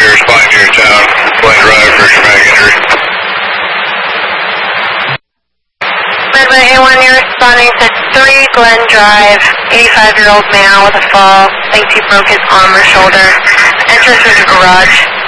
you're responding to your town, Glen Drive for traumatic injury. Redway A1, you're responding to 3 Glen Drive, 85-year-old male with a fall. Thinks he broke his arm or shoulder. Entered through the garage.